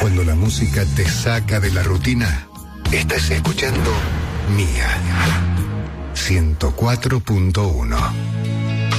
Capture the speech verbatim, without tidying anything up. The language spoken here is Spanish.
Cuando la música te saca de la rutina, estás escuchando Mía ciento cuatro punto uno.